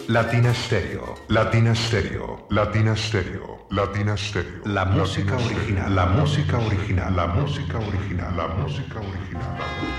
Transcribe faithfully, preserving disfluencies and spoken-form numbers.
Latina Stereo, Latina Stereo, Latina Stereo, Latina Stereo. La música original, la música original, la música original, la música original.